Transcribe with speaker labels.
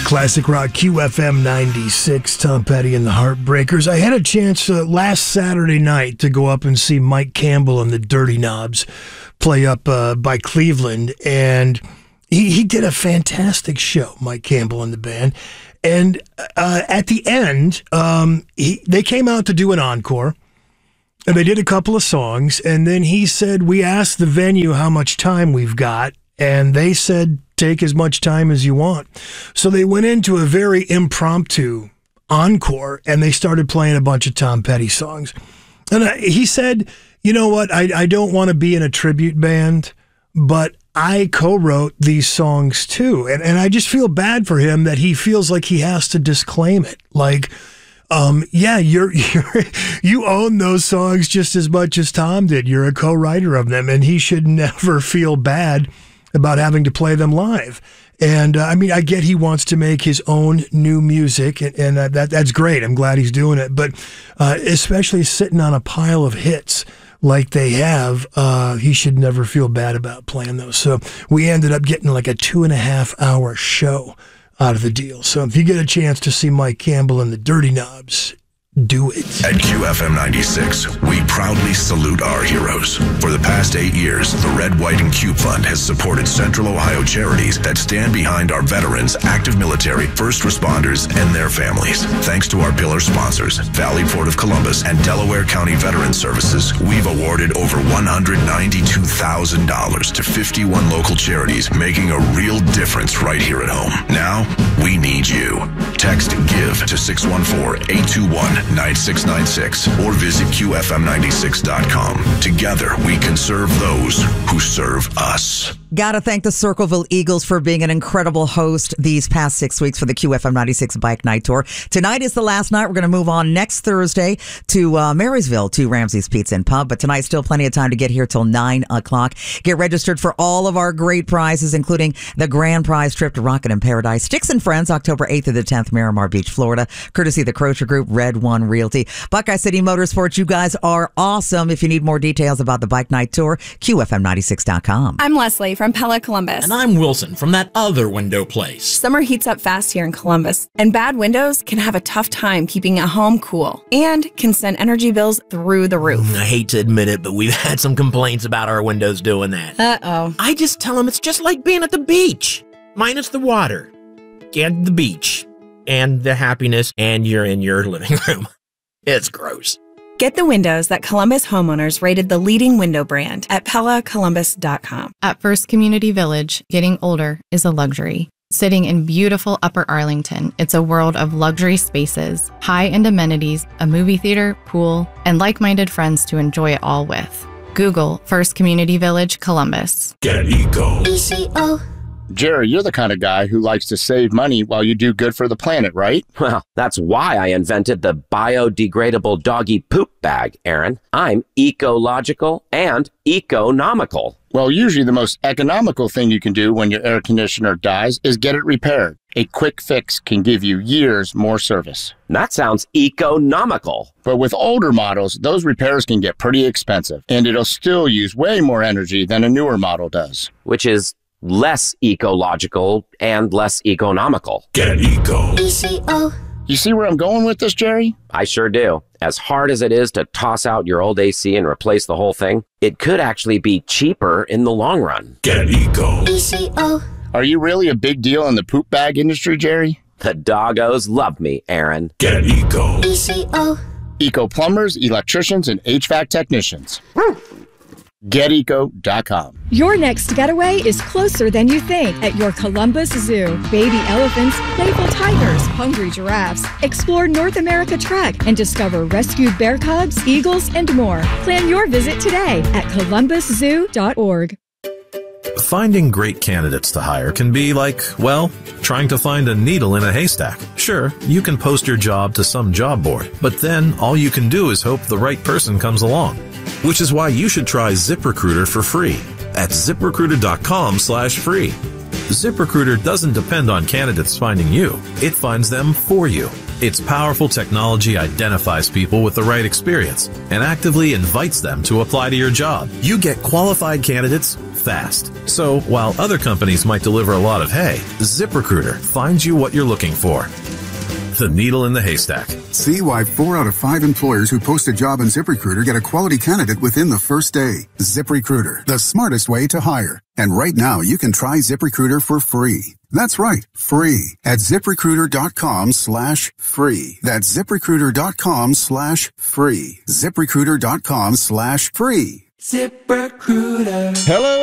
Speaker 1: Classic Rock QFM 96, Tom Petty and the Heartbreakers. I had a chance last Saturday night to go up and see Mike Campbell and the Dirty Knobs play up by Cleveland, and he did a fantastic show, Mike Campbell and the band. And at the end, they came out to do an encore, and they did a couple of songs, and then he said, we asked the venue how much time we've got, and they said, take as much time as you want. So they went into a very impromptu encore, and they started playing a bunch of Tom Petty songs. And he said, you know what, I don't want to be in a tribute band, but I co-wrote these songs too. And I just feel bad for him that he feels like he has to disclaim it. Like, yeah, you own those songs just as much as Tom did. You're a co-writer of them, and he should never feel bad about having to play them live. And I mean, I get he wants to make his own new music, and that's great. I'm glad he's doing it. But especially sitting on a pile of hits like they have, he should never feel bad about playing those. So we ended up getting like a 2.5-hour show out of the deal. So if you get a chance to see Mike Campbell and the Dirty Knobs, do it.
Speaker 2: At QFM 96, we proudly salute our heroes. For the past 8 years, the Red, White, and Cube Fund has supported Central Ohio charities that stand behind our veterans, active military, first responders, and their families. Thanks to our pillar sponsors, Valley Port of Columbus and Delaware County Veteran Services, we've awarded over $192,000 to 51 local charities, making a real difference right here at home. Now, we need you. Text GIVE to 614-821-9696 or visit QFM96.com. Together, we can serve those who serve us.
Speaker 3: Gotta thank the Circleville Eagles for being an incredible host these past 6 weeks for the QFM 96 Bike Night Tour. Tonight is the last night. We're going to move on next Thursday to Marysville to Ramsey's Pizza and Pub. But tonight's still plenty of time to get here till 9 o'clock. Get registered for all of our great prizes, including the grand prize trip to Rockin' in Paradise. Sticks and Friends, October 8th through the 10th, Miramar Beach, Florida. Courtesy of the Crocher Group, Red One Realty. Buckeye City Motorsports, you guys are awesome. If you need more details about the Bike Night Tour, QFM96.com.
Speaker 4: I'm Leslie from Pella, Columbus.
Speaker 5: And I'm Wilson from that other window place.
Speaker 4: Summer heats up fast here in Columbus, and bad windows can have a tough time keeping a home cool and can send energy bills through the roof.
Speaker 5: I hate to admit it, but we've had some complaints about our windows doing that.
Speaker 4: Uh-oh.
Speaker 5: I just tell them it's just like being at the beach, minus the water and the beach and the happiness, and you're in your living room. It's gross.
Speaker 4: Get the windows that Columbus homeowners rated the leading window brand at PellaColumbus.com.
Speaker 6: At First Community Village, getting older is a luxury. Sitting in beautiful Upper Arlington, it's a world of luxury spaces, high-end amenities, a movie theater, pool, and like-minded friends to enjoy it all with. Google First Community Village, Columbus.
Speaker 2: Get Eco.
Speaker 7: ECO. Jerry, you're the kind of guy who likes to save money while you do good for the planet, right?
Speaker 8: Well, that's why I invented the biodegradable doggy poop bag, Aaron. I'm ecological and economical.
Speaker 7: Well, usually the most economical thing you can do when your air conditioner dies is get it repaired. A quick fix can give you years more service.
Speaker 8: That sounds economical.
Speaker 7: But with older models, those repairs can get pretty expensive, and it'll still use way more energy than a newer model does.
Speaker 8: Which is less ecological and less economical.
Speaker 2: Get Eco.
Speaker 7: ECO. You see where I'm going with this, Jerry?
Speaker 8: I sure do. As hard as it is to toss out your old AC and replace the whole thing, it could actually be cheaper in the long run.
Speaker 2: Get Eco.
Speaker 7: ECO. Are you really a big deal in the poop bag industry, Jerry?
Speaker 8: The doggos love me, Aaron.
Speaker 2: Get Eco.
Speaker 7: ECO. Eco plumbers, electricians, and HVAC technicians. GetEco.com.
Speaker 9: Your next getaway is closer than you think at your Columbus Zoo. Baby elephants, playful tigers, hungry giraffes. Explore North America Trek and discover rescued bear cubs, eagles, and more. Plan your visit today at columbuszoo.org.
Speaker 10: Finding great candidates to hire can be like, well, trying to find a needle in a haystack. Sure, you can post your job to some job board, but then all you can do is hope the right person comes along. Which is why you should try ZipRecruiter for free at ZipRecruiter.com/free. ZipRecruiter doesn't depend on candidates finding you. It finds them for you. Its powerful technology identifies people with the right experience and actively invites them to apply to your job. You get qualified candidates fast. So while other companies might deliver a lot of hay, ZipRecruiter finds you what you're looking for. The needle in the haystack.
Speaker 11: See why 4 out of 5 employers who post a job on ZipRecruiter get a quality candidate within the first day. ZipRecruiter, the smartest way to hire. And right now, you can try ZipRecruiter for free. That's right, free at ZipRecruiter.com/free. That's ZipRecruiter.com/free. ZipRecruiter.com/free.
Speaker 12: ZipRecruiter.
Speaker 7: Hello.